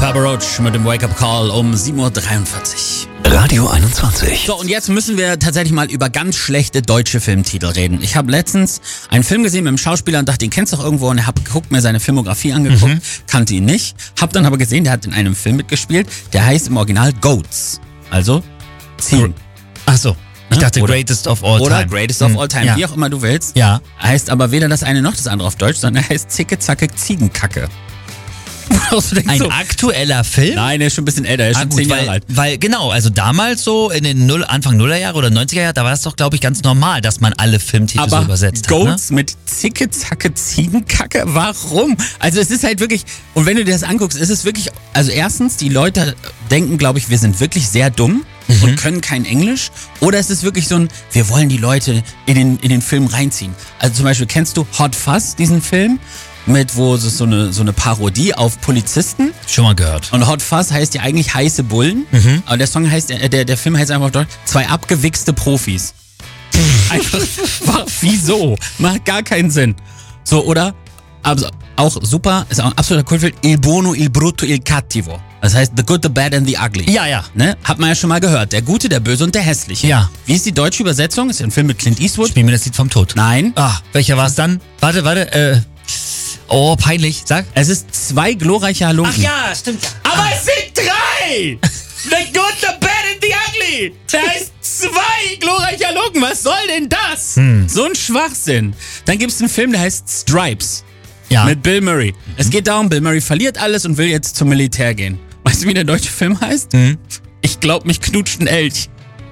Papa Roach mit dem Wake-up Call um 7.43 Uhr. Radio 21. So, und jetzt müssen wir tatsächlich mal über ganz schlechte deutsche Filmtitel reden. Ich habe letztens einen Film gesehen mit einem Schauspieler und dachte, den kennst du doch irgendwo, und er hat geguckt, mir seine Filmografie angeguckt, kannte ihn nicht, hab dann aber gesehen, der hat in einem Film mitgespielt, der heißt im Original Goats, also Ziegen. Ach so. Ich dachte Oder- Greatest of All Time. Oder Greatest of All Time, Ja. wie auch immer du willst. Ja. Heißt aber weder das eine noch das andere auf Deutsch, sondern er heißt Zicke Zacke Ziegenkacke. Woraus du denkst Ein so, aktueller Film? nein, der ist schon ein bisschen älter, der ist schon 10 Jahre alt. weil genau, also damals so in den Anfang Nullerjahre oder 90er Jahre, da war es doch, glaube ich, ganz normal, dass man alle Filmtitel so Aber übersetzt Goats mit Zicke, Zacke, Ziegenkacke, warum? Also es ist halt wirklich, und wenn du dir das anguckst, ist es wirklich, also erstens, die Leute denken, glaube ich, wir sind wirklich sehr dumm und können kein Englisch. Oder es ist wirklich so ein, wir wollen die Leute in den Film reinziehen. Also zum Beispiel, kennst du Hot Fuzz, diesen Film? Wo es so eine Parodie auf Polizisten. Ne? Schon mal gehört. Und Hot Fuzz heißt ja eigentlich heiße Bullen. Aber der Song heißt, der Film heißt einfach auf Deutsch, zwei abgewichste Profis. Einfach, wieso? Macht gar keinen Sinn. So, oder? Also, auch super, ist auch ein absoluter Kultfilm, Il Buono, Il Brutto, Il Cattivo. Das heißt The Good, The Bad and The Ugly. Ja, ja. Ne? Hat man ja schon mal gehört. Der Gute, der Böse und der Hässliche. Ja. Wie ist die deutsche Übersetzung? Ist ja ein Film mit Clint Eastwood. Spiel mir das Lied vom Tod. Nein. Ah, welcher war es dann? Warte, oh, peinlich, sag. Es ist zwei glorreiche Halunken. ja, stimmt. Aber es sind drei! The Good, The Bad and The Ugly! Der heißt zwei glorreiche Halunken. Was soll denn das? So ein Schwachsinn. Dann gibt es einen Film, der heißt Stripes. Ja. Mit Bill Murray. Es geht darum, Bill Murray verliert alles und will jetzt zum Militär gehen. Weißt du, wie der deutsche Film heißt? Ich glaub, mich knutscht ein Elch.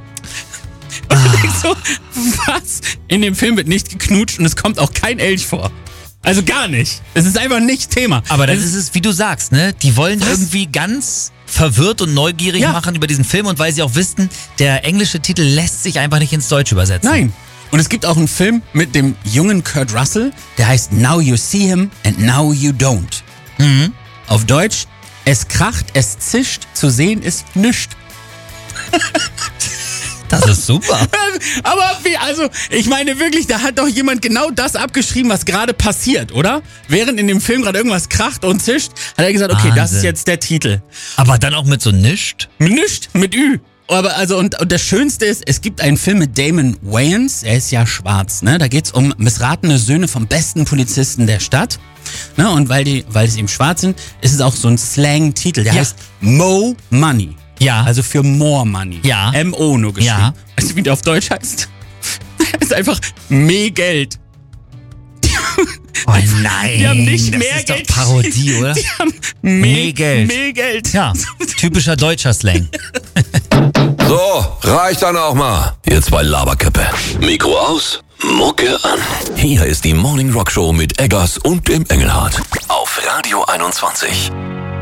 Und ich denk so, was? In dem Film wird nicht geknutscht und es kommt auch kein Elch vor. Also gar nicht. Es ist einfach nicht Thema. Aber das Es ist es, wie du sagst, ne? Die wollen Was? irgendwie ganz verwirrt und neugierig Ja. machen über diesen Film, und weil sie auch wissen, der englische Titel lässt sich einfach nicht ins Deutsche übersetzen. Nein. Und es gibt auch einen Film mit dem jungen Kurt Russell, der heißt Now You See Him and Now You Don't. Auf Deutsch, es kracht, es zischt, zu sehen ist nischt. Das ist super. Aber wie, also, ich meine wirklich, da hat doch jemand genau das abgeschrieben, was gerade passiert, oder? Während in dem Film gerade irgendwas kracht und zischt, hat er gesagt, okay, das ist Wahnsinn. jetzt der Titel. Aber dann auch mit so nischt. Nischt, mit Ü. Aber also, und das Schönste ist, es gibt einen Film mit Damon Wayans, er ist ja schwarz, ne? Da geht's um missratene Söhne vom besten Polizisten der Stadt. Ne? Und weil es eben schwarz sind, ist es auch so ein Slang-Titel, der Ja. heißt Mo Money. Ja. Also für More Money. Ja. M-O nur geschrieben. Ja. Weißt du, wie der auf Deutsch heißt? Das ist einfach mehr Geld. Oh nein. Die haben nicht das mehr ist Geld. doch Parodie, oder? Die haben Mehr Geld. Mehr Geld. Ja, typischer deutscher Slang. So, reicht dann auch mal. Ihr zwei Laberköppe. Mikro aus, Mucke an. Hier ist die Morning Rock Show mit Eggers und dem Engelhardt. Auf Radio 21.